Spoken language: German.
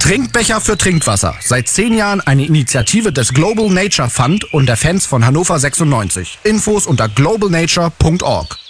Trinkbecher für Trinkwasser. Seit 10 Jahren eine Initiative des Global Nature Fund und der Fans von Hannover 96. Infos unter globalnature.org.